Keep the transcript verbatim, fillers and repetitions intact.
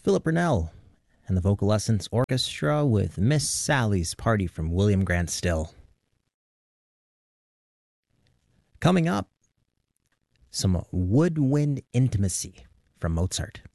Philip Burnell and the Vocal Essence Orchestra with Miss Sally's Party from William Grant Still. Coming up, some Woodwind Intimacy from Mozart.